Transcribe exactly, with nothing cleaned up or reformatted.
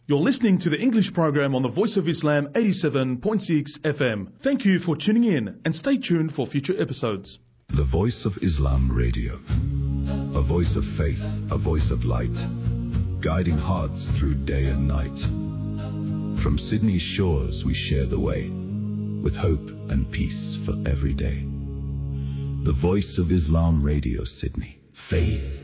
You're listening to the English program on the Voice of Islam eighty-seven point six F M. Thank you for tuning in and stay tuned for future episodes. The Voice of Islam Radio. A voice of faith, a voice of light, guiding hearts through day and night. From Sydney's shores we share the way, with hope and peace for every day. The Voice of Islam Radio, Sydney. Faith.